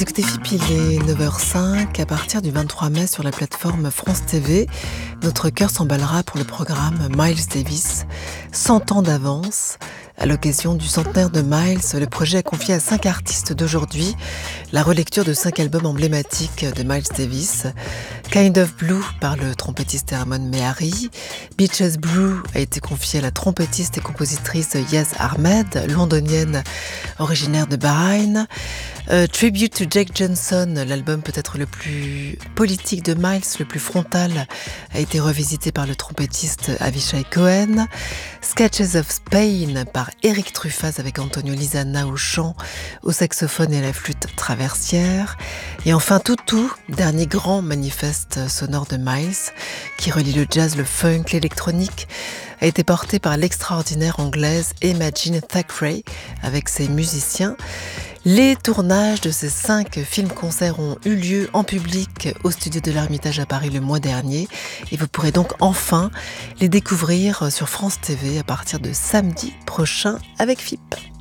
Vous écoutez FIP, il est 9h05. À partir du 23 mai sur la plateforme France TV, notre cœur s'emballera pour le programme Miles Davis, 100 ans d'avance. À l'occasion du centenaire de Miles, le projet a confié à 5 artistes d'aujourd'hui la relecture de 5 albums emblématiques de Miles Davis. Kind of Blue par le trompettiste Ramon Mehari. Beaches Blue a été confié à la trompettiste et compositrice Yaz Ahmed, londonienne originaire de Bahreïn. Tribute to Jake Johnson, l'album peut-être le plus politique de Miles, le plus frontal, a été revisité par le trompettiste Avishai Cohen. Sketches of Spain par Eric Truffaz avec Antonio Lizana au chant, au saxophone et à la flûte traversière. Et enfin Toutou, dernier grand manifeste sonore de Miles, qui relie le jazz, le funk, l'électronique, a été porté par l'extraordinaire anglaise Imagine Thackeray avec ses musiciens. Les tournages de ces 5 films-concerts ont eu lieu en public au studio de l'Ermitage à Paris le mois dernier et vous pourrez donc enfin les découvrir sur France TV à partir de samedi prochain avec FIP.